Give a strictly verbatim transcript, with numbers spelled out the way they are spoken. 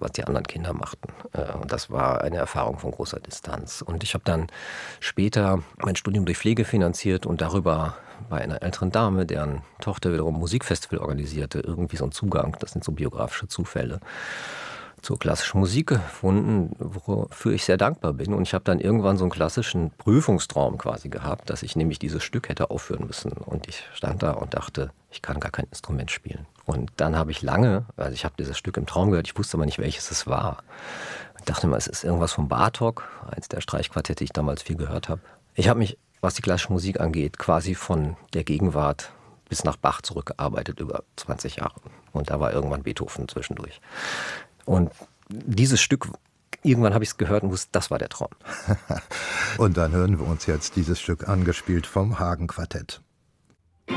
was die anderen Kinder machten. Und das war eine Erfahrung von großer Distanz. Und ich habe dann später mein Studium durch Pflege finanziert und darüber bei einer älteren Dame, deren Tochter wiederum ein Musikfestival organisierte, irgendwie so einen Zugang, das sind so biografische Zufälle, zur klassischen Musik gefunden, wofür ich sehr dankbar bin. Und ich habe dann irgendwann so einen klassischen Prüfungstraum quasi gehabt, dass ich nämlich dieses Stück hätte aufführen müssen. Und ich stand da und dachte, ich kann gar kein Instrument spielen. Und dann habe ich lange, also ich habe dieses Stück im Traum gehört, ich wusste aber nicht, welches es war. Ich dachte immer, es ist irgendwas von Bartók, eins der Streichquartette, die ich damals viel gehört habe. Ich habe mich, was die klassische Musik angeht, quasi von der Gegenwart bis nach Bach zurückgearbeitet, über zwanzig Jahre. Und da war irgendwann Beethoven zwischendurch. Und dieses Stück, irgendwann habe ich es gehört und wusste, das war der Traum. Und dann hören wir uns jetzt dieses Stück angespielt vom Hagen Quartett.